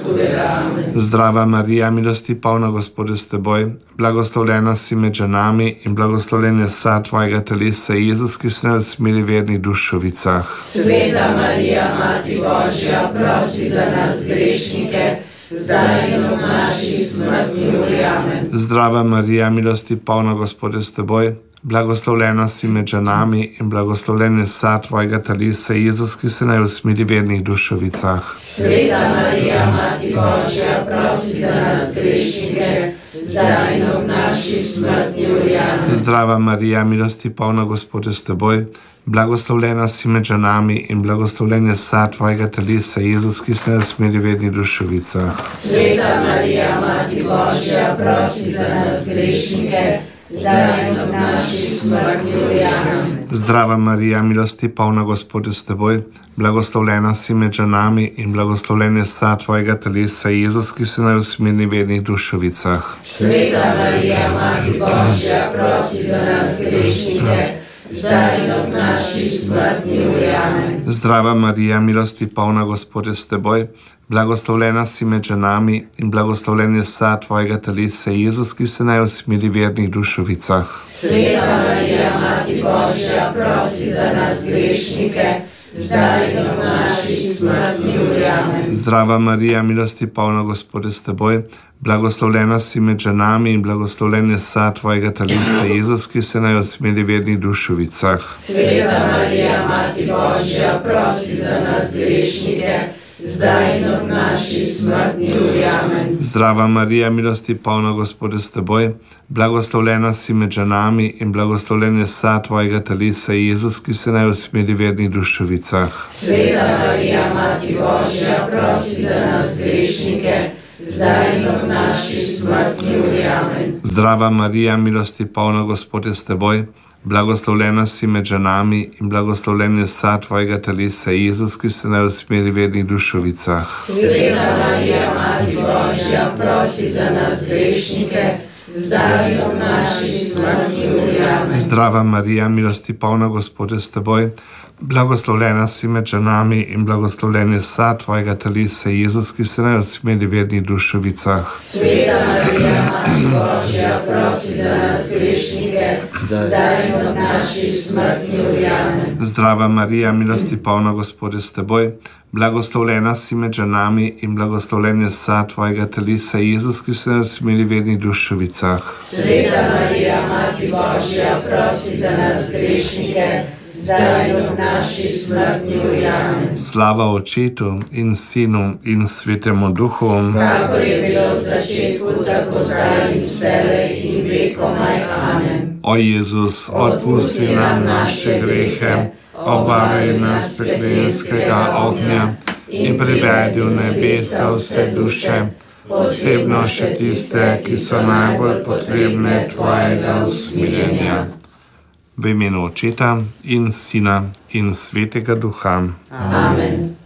hudega. Amen. Zdrava Marija, milosti polna, Gospod je s teboj, blagoslovljena si med ženami in blagoslovljen je sad tvojega telesa, Jezus, ki se ne usmili vernih dušovicah. Sveta Marija, Mati Božja, prosi za nas grešnike, zdaj in ob naši smrtni uri. Amen. Zdrava Marija, milosti polna, Gospod je s teboj, blagoslovljena si med ženami in blagoslovljen je sad tvojega telesa, Jezus, ki se ne usmili vernih dušovicah. Sveta Marija, Mati Božja, prosi za nas grešnike, zdaj in ob naši smrtni uri. Amen. Zdrava Marija, milosti polna, Gospod je s teboj, blagoslovljena si med ženami in blagoslovljen je sad tvojega telesa, Jezus, ki se ne usmili vernih dušovicah. Sveta Marija, Mati Božja, prosi za nas grešnike, zdaj in ob naši smrtni uri. Amen. Zdrava Marija, milosti polna, Gospod je s teboj, blagoslovljena si med ženami in blagoslovljen je sad tvojega telesa, Jezus, ki se ne usmili vernih dušovicah. Sveta Marija, Mati Božja, prosi za nas grešnike, zdaj in ob naši smrtni uri. Amen. Zdrava Marija, milosti polna, Gospod je s teboj, blagoslovljena si med ženami in blagoslovljen je sad tvojega telesa, Jezus, ki se ne usmili vernih dušovicah. Sveta Marija, Mati Božja, prosi za nas grešnike, zdaj in ob naši smrtni uri. Amen. Zdrava Marija, milosti polna, Gospod je s teboj, blagoslovljena si med ženami in blagoslovljen je sad tvojega telesa, Jezus, ki se ne usmili vernih dušovicah. Sveta Marija, Mati Božja, prosi za nas grešnike, zdaj in ob naši smrtni uri. Amen. Zdrava Marija, milosti polna, Gospod je s teboj, blagoslovljena si med ženami in blagoslovljen je sad tvojega telesa, Jezus, ki se ne usmili vernih dušovicah. Sveta Marija, Mati Božja, prosi za nas grešnike, zdaj in ob naši smrtni uri. Amen. Zdrava Marija, milosti polna, Gospod je s teboj, blagoslovljena si med ženami in blagoslovljen je sad tvojega telesa, Jezus, ki se ne usmili vernih dušovicah. Sveta Marija, Mati Božja, prosi za nas grešnike, zdaj in ob naši smrtni uri. Amen. Zdrava Marija, milosti polna, Gospod je s teboj, blagoslovljena si med ženami in blagoslovljen je sad tvojega telesa, Jezus, ki se ne usmili vernih dušovicah. Sveta Marija, Mati Božja, prosi za nas grešnike, zdaj in ob naši smrtni uri. Amen. Zdrava Marija, milosti polna, Gospod je s teboj, blagoslovljena si med ženami in blagoslovljen je sad tvojega telesa, Jezus, ki se ne usmili vernih dušovicah. Sveta Marija, Mati Božja, prosi za nas grešnike, zdaj in ob naši smrtni uri. Amen. Slava Očetu in Sinu in Svetemu Duhu, Kakor je bilo v začetku, tako zdaj in vselej in vekomaj. Amen. O Jezus, odpusti nam naše grehe, obvaruj nas peklenskega ognja in privedi v nebesa vse duše, posebno še tiste, ki so najbolj potrebne tvojega usmiljenja. V imenu Očeta in Sina in Svetega Duha. Amen.